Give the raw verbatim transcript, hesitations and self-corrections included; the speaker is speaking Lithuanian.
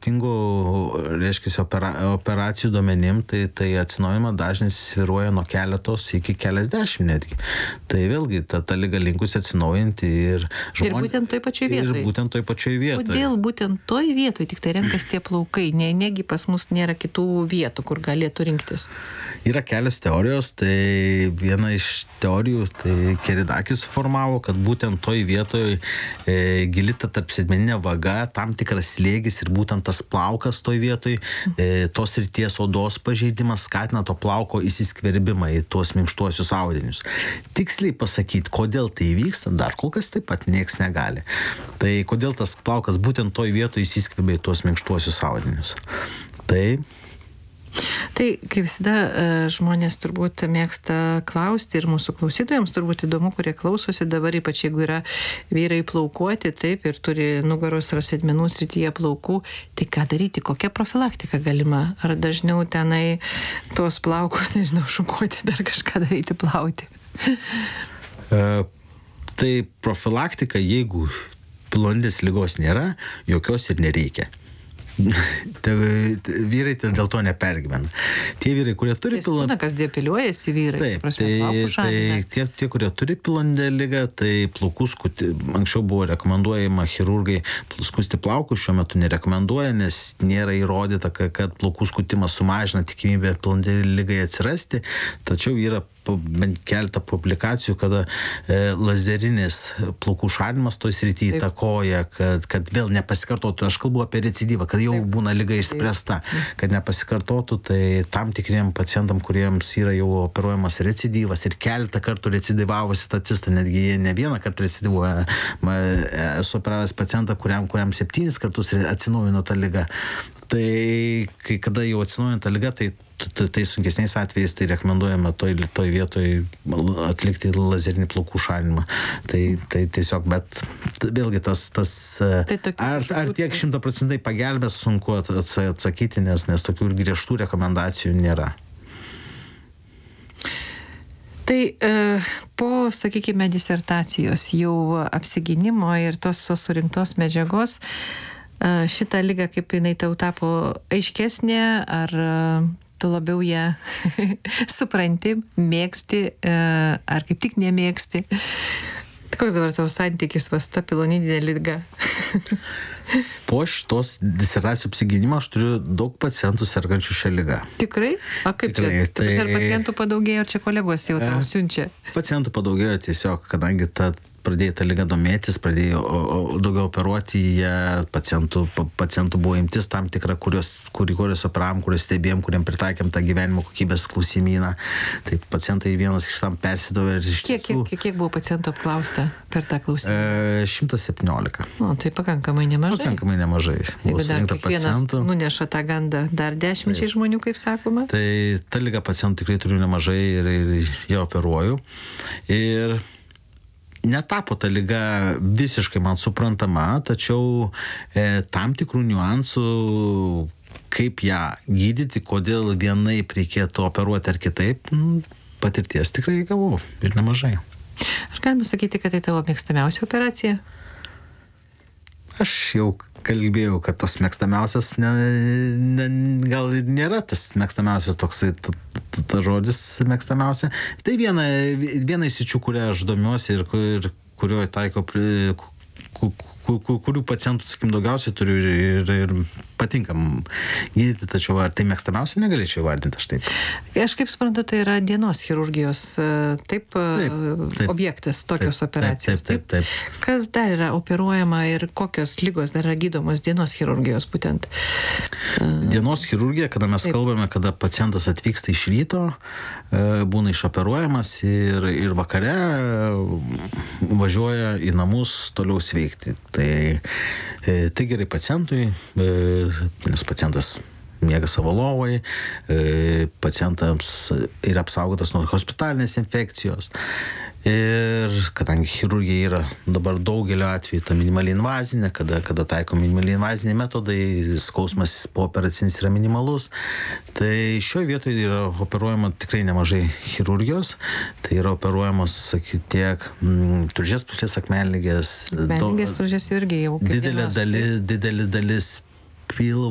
skirtingų, reiškia, opera, operacijų duomenim, tai, tai atsinaujimo dažnis sviruoja nuo keletos iki keliasdešimt netgi. Tai vėlgi, ta, ta liga linkusi atsinaujinti ir žmonės. Ir būtent toj pačioj vietoj. Ir būtent toj pačioj vietoj. Kodėl būtent toj vietoj tik tai renkas tie plaukai? Ne, negi pas mus nėra kitų vietų, kur galėtų rinktis? Yra kelios teorijos, tai viena iš teorijų, tai Keridakis suformavo, kad būtent toj vietoj e, gili ta tarpsėdmeninė vaga, tam tikras slėgis ir būtent tas plaukas toj vietoj, e, tos ryties odos pažeidimas skatina to plauko įsiskverbimą į tuos minkštuosius audinius. Tiksliai pasakyti, kodėl tai vyksta, dar kol kas taip pat nieks negali. Tai kodėl tas plaukas būtent toj vietoj įsiskverbia į tuos minkštuosius audinius. Tai Tai, kaip visada, žmonės turbūt mėgsta klausti ir mūsų klausytojams turbūt įdomu, kurie klausosi dabar, ypač jeigu yra vyrai plaukuoti, taip, ir turi nugaros ar sėdmenų srityje plaukų, tai ką daryti, kokia profilaktika galima? Ar dažniau tenai tuos plaukus, nežinau, šukuoti, dar kažką daryti, plauti? e, tai profilaktika, jeigu pilondės ligos nėra, jokios ir nereikia. Tai vyrai dėl to nepergyvena. Tie vyrai, kurie turi pilondę... Kas depiliuojasi vyrai, taip, prasme, tai, tai tie, tie, kurie turi pilondę ligą, tai plaukų skuti, anksčiau buvo rekomenduojama chirurgai skusti plaukus, šiuo metu nerekomenduoja, nes nėra įrodyta, kad plaukų skutimas sumažina tikimybę pilondė ligai atsirasti, tačiau yra bent keletą publikacijų, kada e, lazerinis plaukų šalinimas toj srityje įtakoja, kad, kad vėl nepasikartotų. Aš kalbu apie recidyvą, kad jau Taip. Būna liga išspręsta, Taip. Kad nepasikartotų, tai tam tikriem pacientam, kuriems yra jau operuojamas recidyvas ir keletą kartų recidyvavusi tą cistą, netgi jie ne vieną kartą recidyvuoja. Esu operavęs pacientą, kuriam, kuriam septynis kartus atsinaujino tą ligą. Tai kai kada jau atsinaujina tą ligą, tai tai sunkesniais atvejais tai rekomenduojame toj, toj vietoj atlikti lazerinį plaukų šalinimą. Tai, tai tiesiog, bet vėlgi tas, tas tai tokiu, ar, ar tiek šimta procentai pagelbės, sunku atsakyti, nes, nes tokių ir griežtų rekomendacijų nėra. Tai e, po, sakykime, disertacijos jau apsigynimo ir tos surinktos medžiagos, e, šitą ligą, kaip jinai tau tapo aiškesnė, ar tu labiau ją supranti, mėgsti, ar kaip tik nemėgsti. Tai koks dabar tavo santykis va su ta pilonidinė liga? Po šitos disertacijos apsigynimo aš turiu daug pacientų sergančių šią ligą. Tikrai? A kaip Tikrai, čia? Tai... Ar pacientų padaugėjo, ar čia kolegos jau tau siunčia? Pacientų padaugėjo tiesiog, kadangi ta pradėjo tą ligą domėtis, pradėjo o, o, daugiau operuoti, jie pacientų, pa, pacientų buvo imtis tam tikrą, kurios, kurį, kurios operavom, kurios stebėjom, kuriem pritaikėm tą gyvenimo kokybės klausimyną. Tai pacientai vienas iš tam persidavė ir iš kiek, tiesų... Kiek, kiek buvo pacientų apklausta per tą klausimyną? E, šimtas septyniolika. O, tai pakankamai nemažai. Pakankamai nemažai. Jeigu dar kiekvienas pacientų nuneša tą gandą dar dešimčiai žmonių, kaip sakoma. Tai ta liga pacientų tikrai turiu nemažai ir, ir ją operuoju. Ir netapo ta liga visiškai man suprantama, tačiau e, tam tikrų niuansų, kaip ją gydyti, kodėl vienaip reikėtų operuoti ar kitaip, patirties tikrai gavau ir nemažai. Ar galima sakyti, kad tai tavo mėgstamiausia operacija? Aš jau kalbėjau, kad tos mėgstamiausias ne, ne, gal ir nėra tas mėgstamiausias toksai t, t, t, žodis mėgstamiausia. Tai viena, viena iš sričių, kurią aš domiuosi ir, ir kurioje taiko, kurių pacientų, sakykim, daugiausiai turiu ir, ir, ir patinkam gydyti, tačiau ar tai mėgstamiausia negalėčiau įvardinti aš taip. Aš kaip suprantu, tai yra dienos chirurgijos taip, taip, taip objektas, tokios taip, operacijos. Taip, taip, taip, taip. Kas dar yra operuojama ir kokios ligos dar yra gydomos dienos chirurgijos būtent? Dienos chirurgija, kada mes taip. kalbame, kada pacientas atvyksta iš ryto, būna išoperuojamas ir, ir vakare važiuoja į namus toliau sveikti. Tai, tai gerai pacientui, nes pacientas miega savo lovai, pacientams yra apsaugotas nuo hospitalinės infekcijos. Ir kadangi chirurgija yra dabar daugelio atveju ta minimaliai invazinė, kada, kada taiko minimaliai invaziniai metodai, skausmas pooperacinis yra minimalus, tai šioje vietoje yra operuojama tikrai nemažai chirurgijos, tai yra operuojamos, sakyti, tiek m, tulžies pūslės akmenligės, akmenligės tulžies irgi jau didelė dalis, didelė dalis pilvo